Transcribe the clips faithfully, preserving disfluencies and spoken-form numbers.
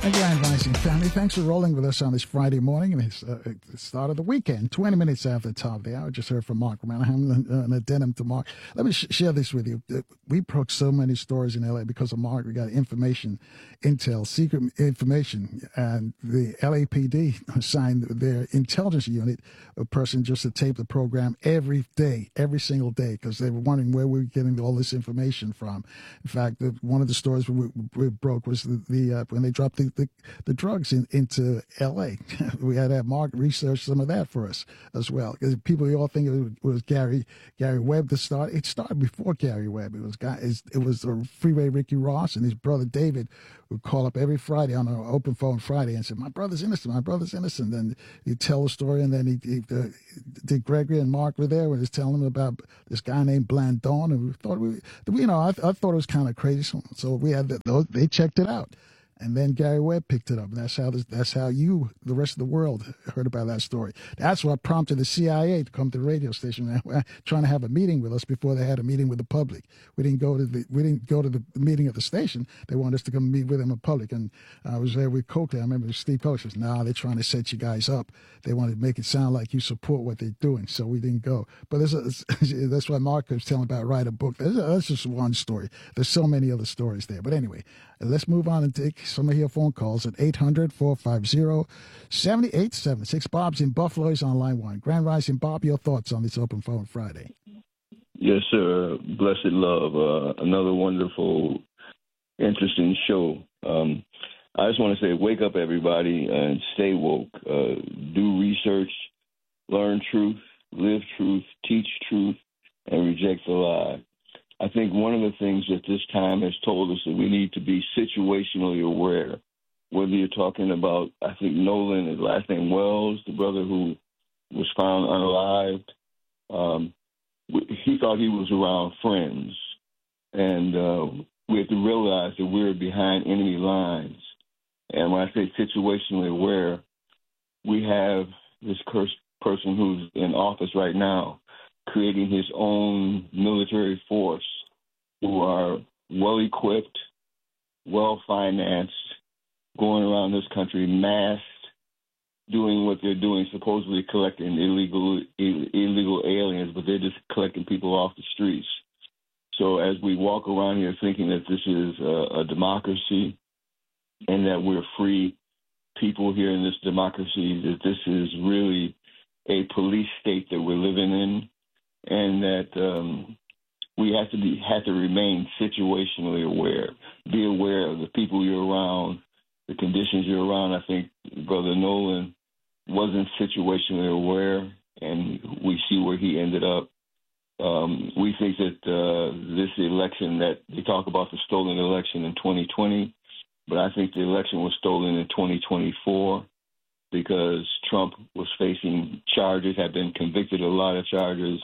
Grand Rising family, thanks for rolling with us on this Friday morning and it's uh, the start of the weekend. twenty minutes after the top of the hour, just heard from Mark Romano. An addendum to Mark. Let me sh- share this with you. We broke so many stories in L A because of Mark. We got information, intel, secret information, and the L A P D assigned their intelligence unit a person just to tape the program every day, every single day, because they were wondering where we were getting all this information from. In fact, the, one of the stories we, we broke was the, the uh, when they dropped the, the, the drugs in, into L A We had to have Mark research some of that for us as well, because people all think it was Gary Gary Webb that started. It started before Gary Webb. It was guy. It was the Freeway Ricky Ross and his brother David would call up every Friday on an open phone Friday and say, "My brother's innocent. My brother's innocent." And he'd tell the story, and then he, he uh, Dick Gregory and Mark were there and he was telling them about this guy named Blandon, and we thought we, you know, I, I thought it was kind of crazy. So, so we had the, they checked it out. And then Gary Webb picked it up, and that's how this, that's how you, the rest of the world, heard about that story. That's what prompted the C I A to come to the radio station, trying to have a meeting with us before they had a meeting with the public. We didn't go to the we didn't go to the meeting at the station. They wanted us to come meet with them in public, and I was there with Coakley. I remember Steve Coakley says, "Nah, they're trying to set you guys up. They want to make it sound like you support what they're doing." So we didn't go. But there's a, that's why Mark was telling about write a book. That's, that's just one story. There's so many other stories there. But anyway, let's move on and take some of your phone calls at eight hundred, four five zero, seven eight seven six. Bob's in Buffalo. He's on line one. Grand Rising, Bob, your thoughts on this Open Phone Friday? Yes, sir. Blessed love. Uh, another wonderful, interesting show. Um, I just want to say, wake up, everybody, and stay woke. Uh, do research, learn truth, live truth, teach truth, and reject the lie. I think one of the things that this time has told us that we need to be situationally aware. Whether you're talking about, I think Nolan, his last name Wells, the brother who was found unalived, um, he thought he was around friends. And uh, we have to realize that we're behind enemy lines. And when I say situationally aware, we have this cursed person who's in office right now creating his own military force who are well-equipped, well-financed, going around this country masked, doing what they're doing, supposedly collecting illegal Ill- illegal aliens, but they're just collecting people off the streets. So as we walk around here thinking that this is a, a democracy and that we're free people here in this democracy, that this is really a police state that we're living in, and that um, we have to be have to remain situationally aware. Be aware of the people you're around, the conditions you're around. I think Brother Nolan wasn't situationally aware, and we see where he ended up. Um, we think that uh, this election, that they talk about the stolen election in twenty twenty, but I think the election was stolen in twenty twenty-four because Trump was facing charges, had been convicted of a lot of charges,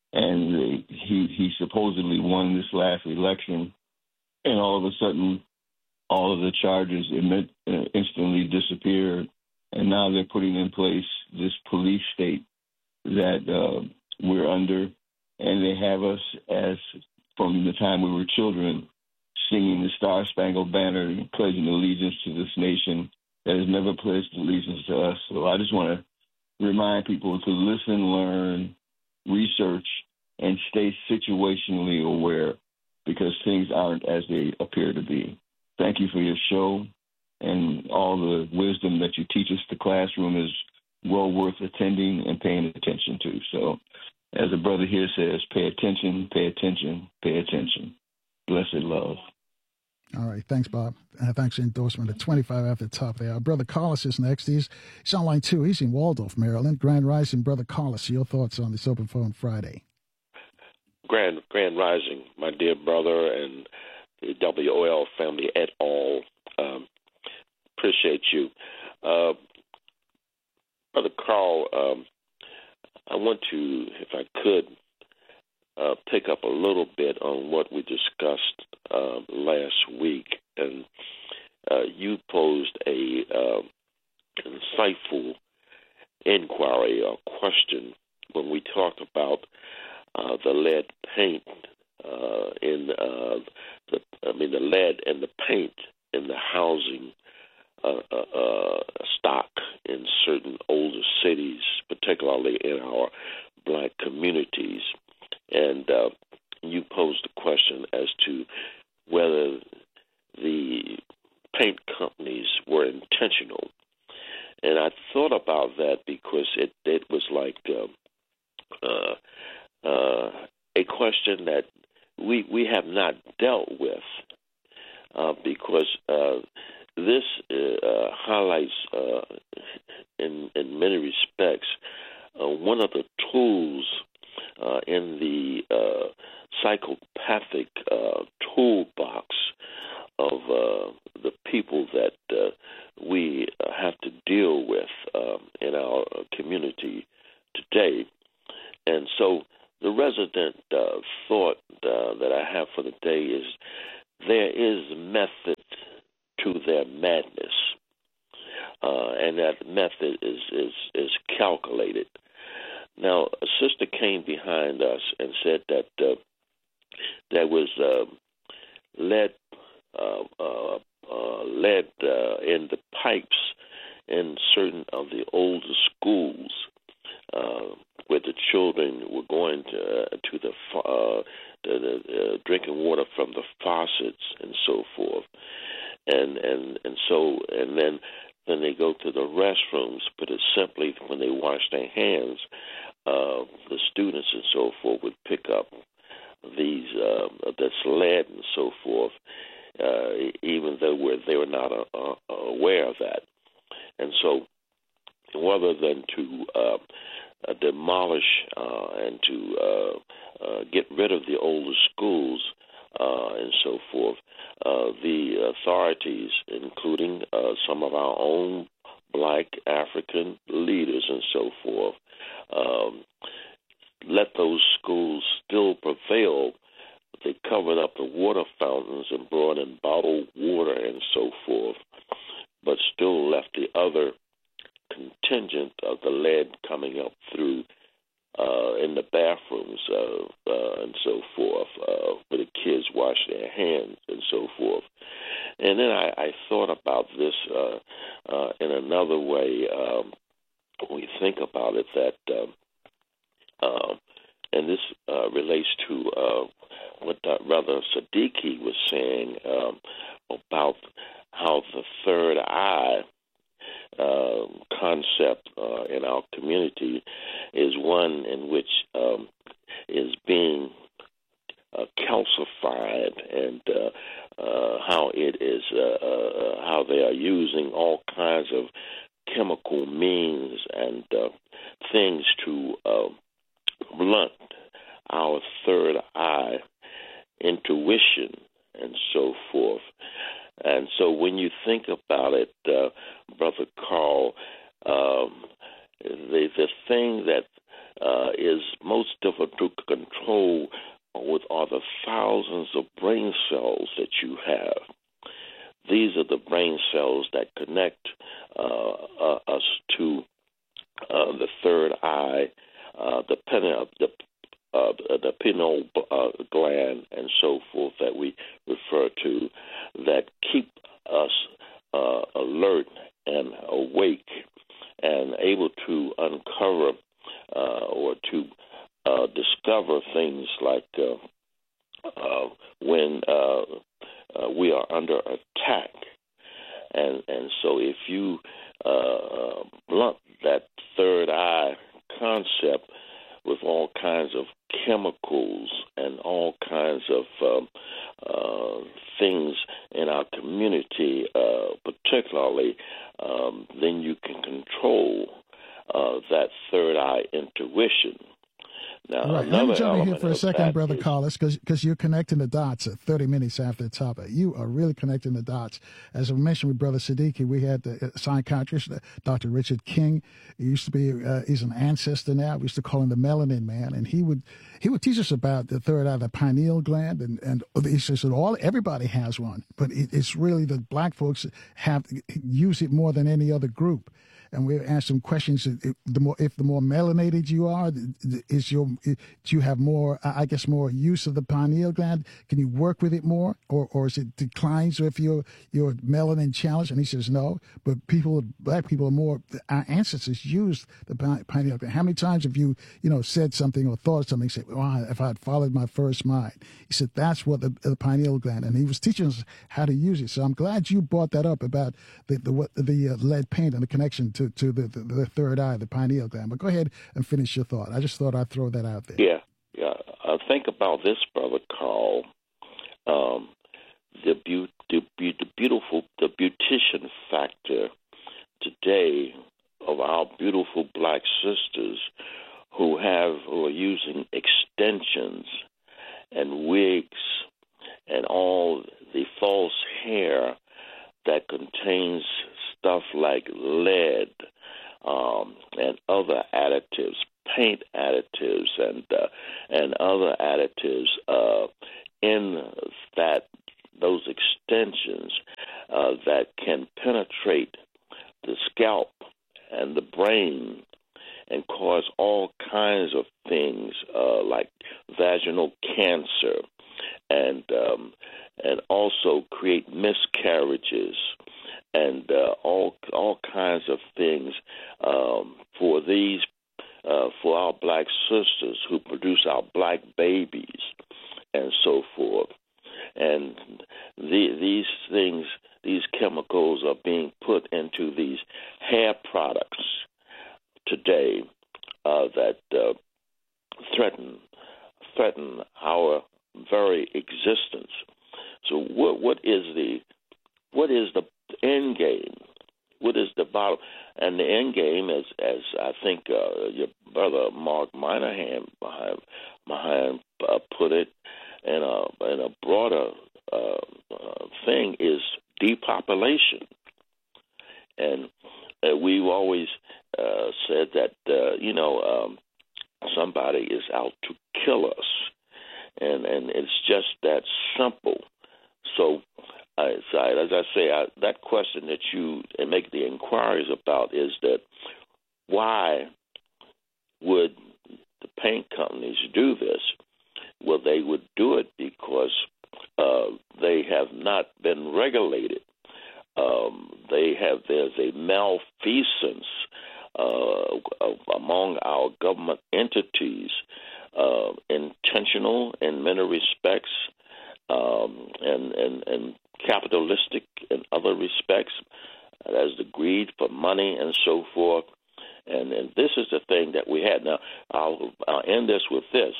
and he he supposedly won this last election, and all of a sudden, all of the charges instantly disappeared, and now they're putting in place this police state that uh, we're under, and they have us as, from the time we were children, singing the Star-Spangled Banner and pledging allegiance to this nation that has never pledged allegiance to us. So I just want to remind people to listen, learn, research, and stay situationally aware, because things aren't as they appear to be. Thank you for your show, and all the wisdom that you teach us. The classroom is well worth attending and paying attention to. So as a brother here says, pay attention, pay attention, pay attention. Blessed love. All right. Thanks, Bob. Uh, thanks for the endorsement at twenty-five after the top there. Our brother Carlos is next. He's, he's on line two. He's in Waldorf, Maryland. Grand Rising, brother Carlos. Your thoughts on this Open Phone Friday? Grand Grand Rising, my dear brother and the W O L family et al. Um, appreciate you. Uh, Brother Carl, um, I want to, if I could, uh, pick up a little bit on what we discussed uh, last week. And uh, you posed a uh, insightful inquiry or question when we talked about uh, the lead paint uh, in uh, the, I mean, the lead and the paint in the housing uh, uh, uh, stock in certain older cities, particularly in our black communities. And uh, you posed the question as to whether the paint companies were intentional. And I thought about that because it, it was like uh, uh, uh, a question that we we have not dealt with uh, because uh, this uh, highlights, uh, in in many respects, uh, one of the tools uh, in the uh, psychopathic uh, toolbox of uh, the people that uh, we uh, have to deal with um, in our community today. And so the resident uh, thought uh, that I have for the day is there is method to their madness, uh, and that method is, is, is calculated. Now, a sister came behind us and said that uh, there was uh, lead Uh, uh, uh, lead uh, in the pipes in certain of the older schools uh, where the children were going to, uh, to the, uh, the, the uh, drinking water from the faucets and so forth, and and and so and then then they go to the restrooms. Put it simply, when they wash their hands, uh, the students and so forth would pick up these uh, this lead and so forth. Uh, even though we're, they were not uh, uh, aware of that. And so rather than to uh, uh, demolish uh, and to uh, uh, get rid of the older schools uh, and so forth, uh, the authorities, including uh, some of our own black African leaders and so forth, um, let those schools still prevail. They covered up the water fountains and brought in bottled water and so forth, but still left the other contingent of the lead coming up through uh, in the bathrooms uh, uh, and so forth, uh, where the kids wash their hands and so forth. And then I, I thought about this uh, uh, in another way. Um, when we think about it, that um, uh, and this uh, relates to uh, what uh, Brother Siddiqui was saying um, about how the third eye uh, concept uh, in our community is one in which um, is being uh, calcified, and uh, uh, how it is uh, uh, how they are using all kinds of chemical means and uh, things to uh, blunt our third eye intuition and so forth. And so when you think about it, uh, Brother Carl, um, the, the thing that uh, is most difficult to control with are the thousands of brain cells that you have. These are the brain cells that connect uh, uh, us to uh, the third eye, uh, the pen, uh, the uh, the pineal uh, gland, and so forth that we refer to, that keep us uh, alert and awake and able to uncover uh, or to uh, discover things like uh, uh, when uh, uh, we are under attack. And and so if you uh, blunt that third eye concept with all kinds of chemicals and all kinds of um, uh, things in our community, uh, particularly, um, then you can control uh, that third eye intuition. Now, right. Let me jump in here for a second, Brother is, Carlos, because you're connecting the dots at thirty minutes after the top. You are really connecting the dots. As I mentioned with Brother Siddiqui, we had the psychiatrist, Doctor Richard King. He used to be, uh, he's an ancestor now. We used to call him the Melanin Man. And he would he would teach us about the third eye, the pineal gland. And, and he says that all, everybody has one. But it, it's really the black folks have use it more than any other group. and we ask them questions. If the more, if the more melanated you are, is your, do you have more, I guess, more use of the pineal gland? Can you work with it more, or, or is it declines if you're, you're melanin challenged? And he says, no, but people, black people are more, our ancestors used the pineal gland. How many times have you, you know, said something or thought something, say, well, if I had followed my first mind? He said, that's what the, the pineal gland, and he was teaching us how to use it. So I'm glad you brought that up about the the, what, the uh, lead paint and the connection to, to the, the, the third eye, the pineal gland. But go ahead and finish your thought. I just thought I'd throw that out there. Yeah, yeah. Uh, think about this, Brother Carl. Um, the, be- the, be- the beautiful, the beautician factor today of our beautiful black sisters who have who are using extensions and wigs and all the false hair that contains stuff like lead um, and other additives, paint additives, and uh, and other additives uh, in that those extensions uh, that can penetrate the scalp and the brain and cause all kinds of things uh, like vaginal cancer, and um, and also create miscarriages and uh, all all kinds of things um, for these uh, for our black sisters who produce our black babies and so forth. And the, these things, these chemicals are being put into these hair products today uh, that uh, threaten threaten our very existence. So, what what is the what is the end game? What is the bottom? And the end game, as as I think uh, your brother Mark Moynihan Moynihan uh, put it in a in a broader uh, uh, thing, is depopulation. And uh, we've always uh, said that uh, you know um, somebody is out to kill us, and and it's just that simple. So, uh, so as I say, I, that question that you make the inquiries about is that why would the paint companies do this? Well, they would do it because uh, they have not been regulated. Um, they have there's a malfeasance uh, among our government entities, uh, intentional in many respects, um, and, and and capitalistic in other respects, as the greed for money and so forth. And and this is the thing that we had. Now, I'll, I'll end this with this.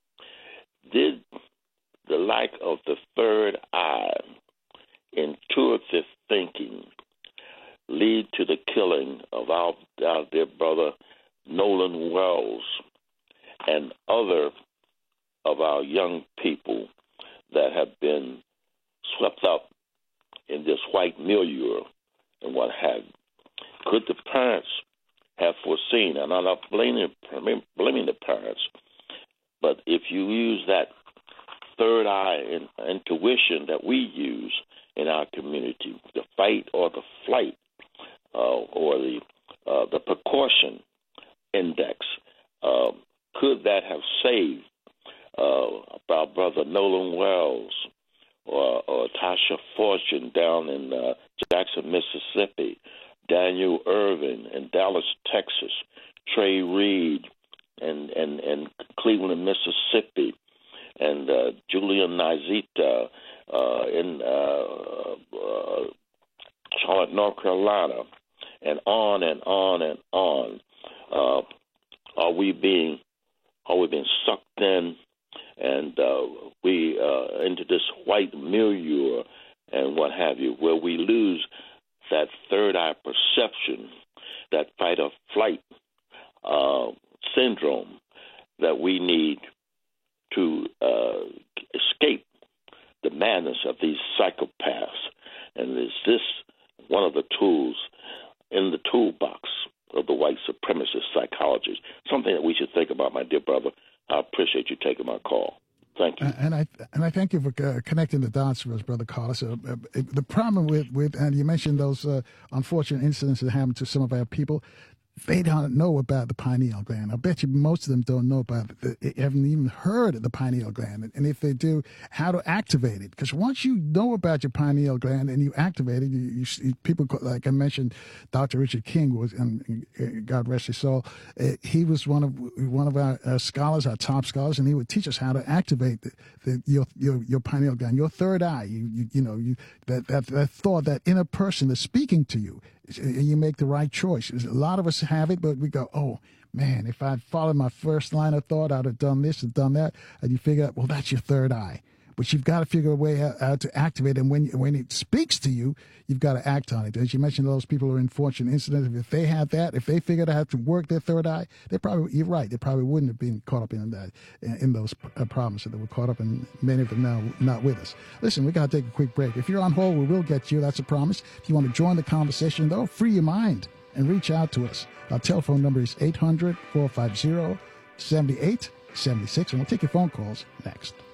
Did the lack of the third eye, intuitive thinking, lead to the killing of our, our dear brother Nolan Wells and other of our young people that have been swept up in this white milieu and what have you? Could the parents have foreseen, and I'm not blaming, blaming the parents, but if you use that third eye in, intuition that we use in our community, the fight or the flight, uh, or the uh, the precaution index, uh, could that have saved uh, our brother Nolan Wells or, or Tasha Fortune down in uh, Jackson, Mississippi, Daniel Irvin in Dallas, Texas, Trey Reed and and and Cleveland, Mississippi, and uh, Julian Nazita uh, in uh, uh, Charlotte, North Carolina, and on and on and on. Uh, are we being are we being sucked in, and uh, we uh, into this white milieu and what have you, where we lose that third eye perception, that fight or flight uh, syndrome that we need to uh, escape the madness of these psychopaths. And is this one of the tools in the toolbox of the white supremacist psychologists? Something that we should think about, my dear brother. I appreciate you taking my call. Thank you. And I and I thank you for uh, connecting the dots for us, Brother Carlos. Uh, uh, the problem with, with, and you mentioned those uh, unfortunate incidents that happened to some of our people, they don't know about the pineal gland. I bet you most of them don't know about it. They haven't even heard of the pineal gland. And if they do, how to activate it. Because once you know about your pineal gland and you activate it, you, you people, like I mentioned, Doctor Richard King was, and God rest his soul, uh, he was one of one of our uh, scholars, our top scholars, and he would teach us how to activate the, the, your, your your pineal gland, your third eye. You you, you know you that, that that thought, that inner person that's speaking to you. And you make the right choice. A lot of us have it, but we go, oh, man, if I'd followed my first line of thought, I'd have done this and done that. And you figure out, well, that's your third eye. But you've got to figure a way out, out to activate it. And when, when it speaks to you, you've got to act on it. As you mentioned, those people who are in fortunate incidents, if they had that, if they figured out how to work their third eye, they probably, you're right, they probably wouldn't have been caught up in that, in those uh, problems that they were caught up in. Many of them now not with us. Listen, we got to take a quick break. If you're on hold, we will get you. That's a promise. If you want to join the conversation, though, free your mind and reach out to us. Our telephone number is eight hundred, four five zero, seven eight seven six, and we'll take your phone calls next.